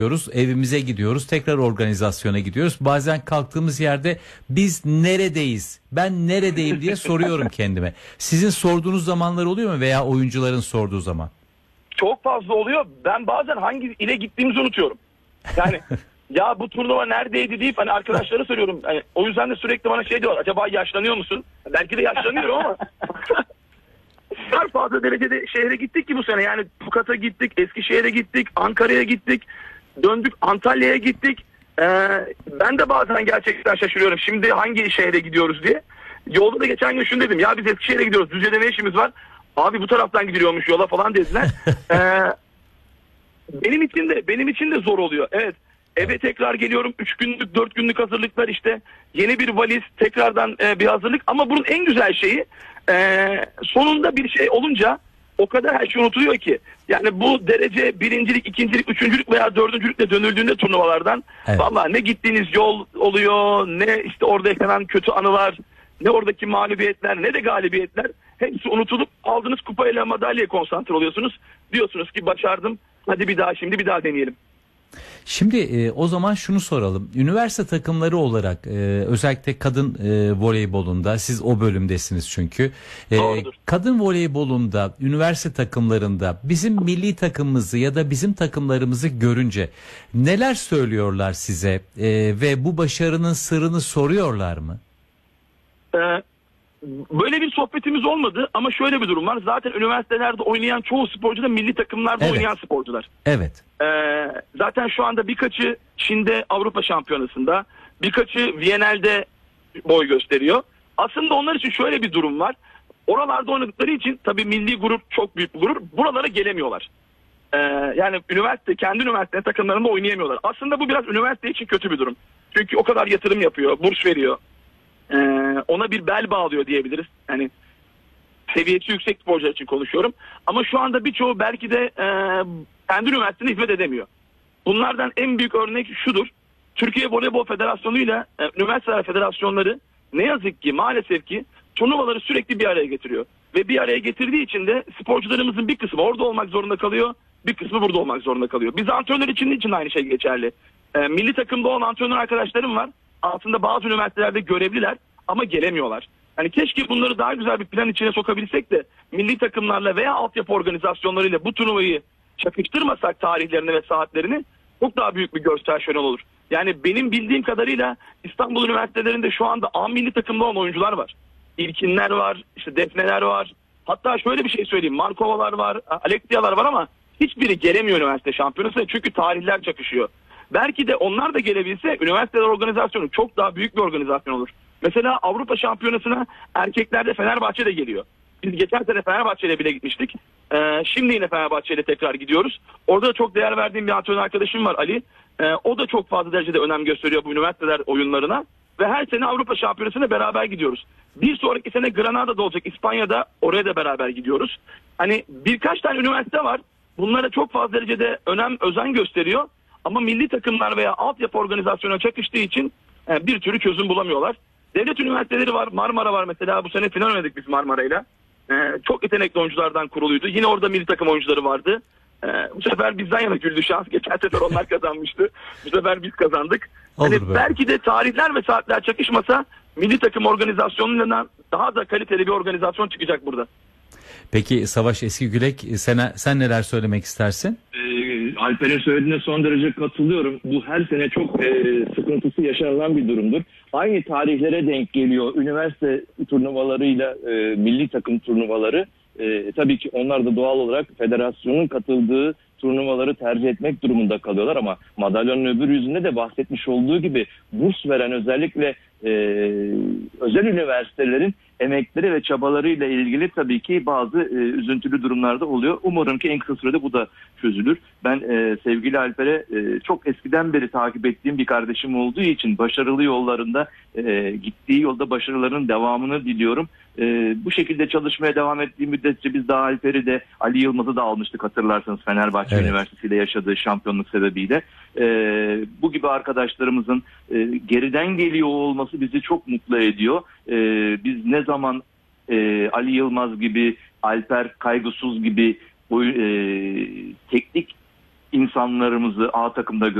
evimize gidiyoruz, tekrar organizasyona gidiyoruz. Bazen kalktığımız yerde biz neredeyiz, ben neredeyim diye soruyorum kendime. Sizin sorduğunuz zamanlar oluyor mu veya oyuncuların sorduğu zaman? Çok fazla oluyor. Ben bazen hangi ile gittiğimizi unutuyorum. Yani ya bu turnuva neredeydi deyip hani arkadaşlara soruyorum. Hani, o yüzden de sürekli bana şey diyorlar. Acaba yaşlanıyor musun? Belki de yaşlanıyorum ama. Her fazla derecede şehre gittik ki bu sene. Yani Tokat'a gittik, Eskişehir'e gittik, Ankara'ya gittik. Döndük, Antalya'ya gittik. Ben de bazen gerçekten şaşırıyorum. Şimdi hangi şehre gidiyoruz diye. Yolda da geçen gün şunu dedim. Ya biz Eskişehir'e gidiyoruz. Düzce'de ne işimiz var? Abi bu taraftan gidiliyormuş yola falan dediler. Benim için de zor oluyor. Evet. Eve tekrar geliyorum. 3 günlük 4 günlük hazırlıklar işte. Yeni bir valiz, tekrardan bir hazırlık. Ama bunun en güzel şeyi sonunda bir şey olunca o kadar her şey unutuluyor ki. Yani bu derece birincilik, ikincilik, üçüncülük veya dördüncülükle dönüldüğünde turnuvalardan vallahi ne gittiğiniz yol oluyor, ne işte orada yaşanan kötü anılar, ne oradaki mağlubiyetler, ne de galibiyetler. Hepsi unutulup aldığınız kupayla madalyaya konsantre oluyorsunuz. Diyorsunuz ki başardım. Hadi bir daha şimdi bir daha deneyelim. Şimdi o zaman şunu soralım. Üniversite takımları olarak özellikle kadın voleybolunda siz o bölümdesiniz çünkü. Kadın voleybolunda üniversite takımlarında bizim milli takımımızı ya da bizim takımlarımızı görünce neler söylüyorlar size ve bu başarının sırrını soruyorlar mı? Böyle bir sohbetimiz olmadı ama şöyle bir durum var. Zaten üniversitelerde oynayan çoğu sporcu da milli takımlarda oynayan sporcular. Evet. Zaten şu anda birkaçı Çin'de Avrupa Şampiyonası'nda, birkaçı Viyana'da boy gösteriyor. Aslında onlar için şöyle bir durum var. Oralarda oynadıkları için tabii milli gurur çok büyük bir gurur. Buralara gelemiyorlar. Yani kendi üniversite takımlarında oynayamıyorlar. Aslında bu biraz üniversite için kötü bir durum. Çünkü o kadar yatırım yapıyor, burs veriyor. Ona bir bel bağlıyor diyebiliriz. Yani seviyesi yüksek sporcular için konuşuyorum. Ama şu anda birçoğu belki de kendi üniversitesine hizmet edemiyor. Bunlardan en büyük örnek şudur. Türkiye Voleybol Federasyonu ile üniversiteler federasyonları ne yazık ki maalesef ki turnuvaları sürekli bir araya getiriyor. Ve bir araya getirdiği için de sporcularımızın bir kısmı orada olmak zorunda kalıyor. Bir kısmı burada olmak zorunda kalıyor. Biz antrenör için aynı şey geçerli. Milli takımda olan antrenör arkadaşlarım var. Aslında bazı üniversitelerde görevliler ama gelemiyorlar. Hani keşke bunları daha güzel bir plan içine sokabilsek de milli takımlarla veya altyapı organizasyonlarıyla bu turnuvayı çakıştırmasak tarihlerini ve saatlerini çok daha büyük bir görsel şölen olur. Yani benim bildiğim kadarıyla İstanbul üniversitelerinde şu anda A milli takımda olan oyuncular var. İlkinler var, işte Defneler var. Hatta şöyle bir şey söyleyeyim. Markovalar var, Alexialar var ama hiçbiri gelemiyor üniversite şampiyonasına çünkü tarihler çakışıyor. Belki de onlar da gelebilse üniversiteler organizasyonu çok daha büyük bir organizasyon olur. Mesela Avrupa Şampiyonası'na erkeklerde Fenerbahçe de geliyor. Biz geçen sene Fenerbahçe'yle bile gitmiştik. Şimdi yine Fenerbahçe'yle tekrar gidiyoruz. Orada da çok değer verdiğim bir antrenör arkadaşım var Ali. O da çok fazla derecede önem gösteriyor bu üniversiteler oyunlarına. Ve her sene Avrupa Şampiyonası'na beraber gidiyoruz. Bir sonraki sene Granada'da olacak, İspanya'da, oraya da beraber gidiyoruz. Hani birkaç tane üniversite var. Bunlara çok fazla derecede özen gösteriyor. Ama milli takımlar veya altyapı organizasyona çakıştığı için bir türlü çözüm bulamıyorlar. Devlet üniversiteleri var. Marmara var mesela. Bu sene final oynadık biz Marmara'yla. Çok yetenekli oyunculardan kuruluydu. Yine orada milli takım oyuncuları vardı. Bu sefer bizden yana güldü şans. Geçen sefer onlar kazanmıştı. Bu sefer biz kazandık. Hani belki de tarihler ve saatler çakışmasa milli takım organizasyonundan daha da kaliteli bir organizasyon çıkacak burada. Peki Savaş Eskigürek sen neler söylemek istersin? Alper'in söylediğine son derece katılıyorum. Bu her sene çok sıkıntısı yaşanılan bir durumdur. Aynı tarihlere denk geliyor üniversite turnuvalarıyla milli takım turnuvaları. Tabii ki onlar da doğal olarak federasyonun katıldığı turnuvaları tercih etmek durumunda kalıyorlar ama madalyonun öbür yüzünde de bahsetmiş olduğu gibi burs veren özellikle özel üniversitelerin emekleri ve çabalarıyla ilgili tabii ki bazı üzüntülü durumlarda oluyor. Umarım ki en kısa sürede bu da çözülür. Ben sevgili Alper'e çok eskiden beri takip ettiğim bir kardeşim olduğu için başarılı yollarında gittiği yolda başarılarının devamını diliyorum. Bu şekilde çalışmaya devam ettiği müddetçe biz daha Alper'i de Ali Yılmaz'ı da almıştık hatırlarsanız Fenerbahçe Üniversitesi ile yaşadığı şampiyonluk sebebiyle. Bu gibi arkadaşlarımızın geriden geliyor olması bizi çok mutlu ediyor. Biz ne zaman Ali Yılmaz gibi, Alper Kaygısız gibi teknik insanlarımızı A takımda